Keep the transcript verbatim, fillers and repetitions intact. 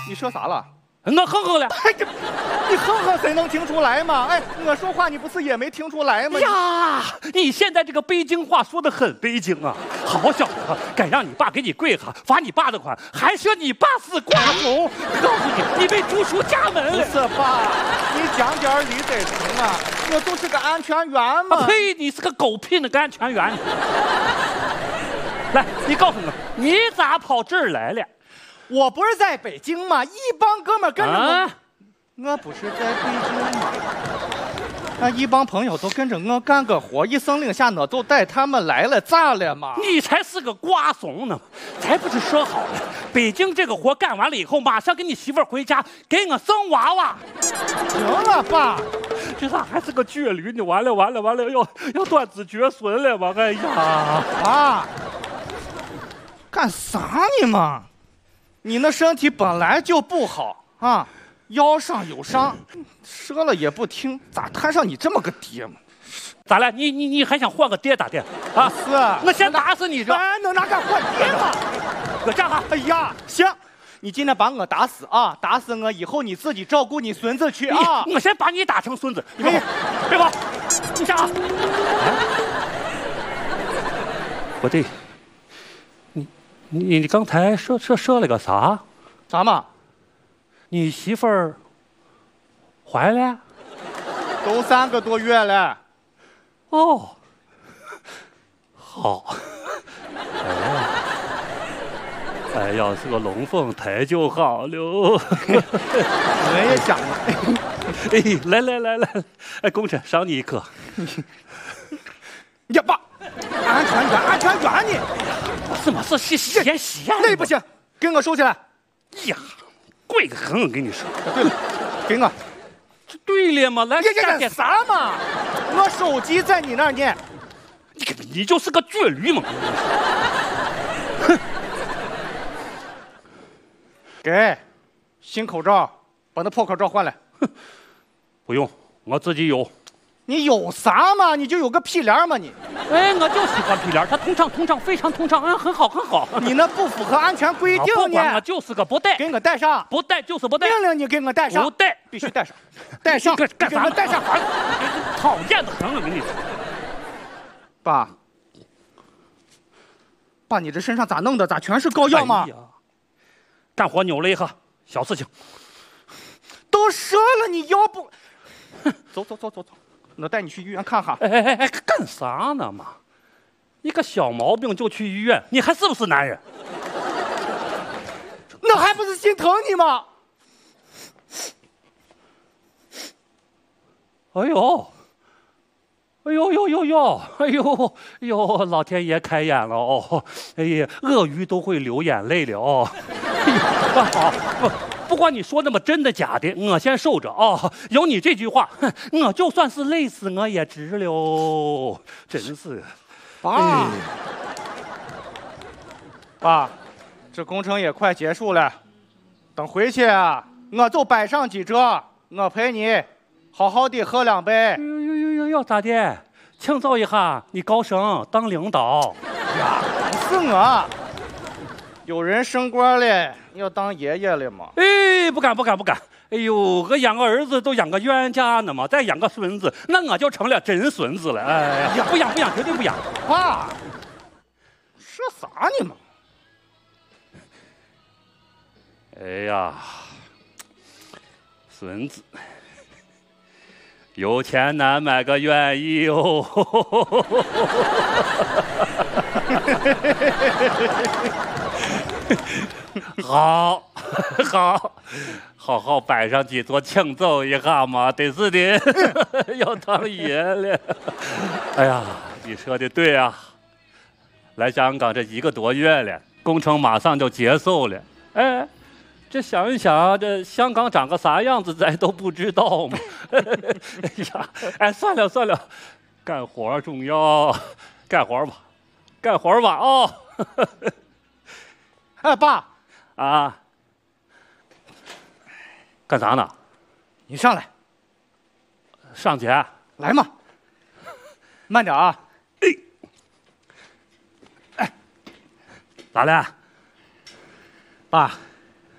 你说啥了？ 我哼哼了。 哎，这你哼哼谁能听出来吗？哎，我说话你不是也没听出来吗？ 呀，你现在这个北京话说的很北京啊！好小子，该让你爸给你跪下，罚你爸的款，还说你爸是瓜怂。告诉你，你被逐出家门了。 不是爸，你讲点理得行啊！我就是个安全员嘛。 啊、呸！你是个狗屁的安全员。来，你告诉我，你咋跑这儿来了？ 我不是在北京吗？一帮哥们跟着我， 啊、 我不是在北京吗？那一帮朋友都跟着我干个活，一声令下，我就带他们来了，咋了嘛？ 你才是个瓜怂呢！才不是说好了，北京这个活干完了以后，马上跟你媳妇儿回家，给我生娃娃。 行了，爸， 这咋还是个倔驴呢？完了完了完了，要要断子绝孙了吧？哎呀， 爸，干啥呢嘛？你那身体本来就不好啊，腰上有伤，说了也不听，咋摊上你这么个爹嘛？ 咋了？你你你还想换个爹咋的？啊， 是， 我先打死你这！ 哎，能哪敢换爹嘛？ 搁这哈！ 哎呀，行，你今天把我打死啊！打死我以后，你自己照顾你孙子去啊！ 我先把你打成孙子，你别跑，别跑，你下啊！不对，你你你刚才说说说了个啥？ 啥嘛？ 你媳妇儿怀了？ 都三个多月了。 哦，好。哎，哎，要是个龙凤胎就好了。 我也想了。 哎，来来来来，哎，功臣赏你一颗。 呀，爸，安全员，安全员你！ 什么是洗洗洗呀？ 那不行，给我收起来。 呀，贵得很，我跟你说。 对了，给我。 这对了嘛，来， 你干干啥嘛？我手机在你那儿呢。 你你就是个倔驴嘛！哼。 给，新口罩，把那破口罩换来。 不用，我自己有。 你有啥嘛？你就有个屁帘嘛你。 哎，我就喜欢屁帘，它通畅通畅，非常通畅，嗯，很好很好。 你那不符合安全规定呢。 不管，我就是个不戴。 给我戴上。 不戴就是不戴。 命令你给我戴上。 不戴， 必须戴上。戴上。 干干啥？ 戴上。 讨厌的很，我跟你说。 爸，爸，你这身上咋弄的？咋全是膏药嘛？ 哎呀，干活扭了一下，小事情。 都说了，你腰不……走走走走走，我带你去医院看看。 哎哎哎，干啥呢嘛？一个小毛病就去医院，你还是不是男人？ 那还不是心疼你吗？ 哎呦！哎呦呦呦呦！哎呦呦！老天爷开眼了哦！哎呀，鳄鱼都会流眼泪了哦！哎呀，好不不管你说那么真的假的，我先受着哦。有你这句话，我就算是累死我也值了。真是， 爸，哎、爸，这工程也快结束了，等回去啊，我就摆上几折，我陪你好好的喝两杯。 呦呦呦呦呦，咋的？庆祝一下你高升当领导呀？不是我，有人升官了，要当爷爷了吗？ 哎，不敢不敢不敢！哎呦，我养个儿子都养个冤家呢嘛，再养个孙子，那我就成了真孙子了。哎呀，不养不养，绝对不养！ 爸，说啥呢嘛？ 哎呀，孙子。有钱难买个愿意哦。好，好，好好摆上几桌庆祝一下嘛，得是的，要当爷了。哎呀，你说的对啊，来香港这一个多月了，工程马上就结束了。哎。这想一想，这香港长个啥样子，咱都不知道嘛。哎呀，哎，算了算了，干活重要，干活吧，干活吧哦。 哎，爸， 啊，干啥呢？ 你上来， 上去， 来嘛，慢点啊。哎， 哎，咋了？ 爸。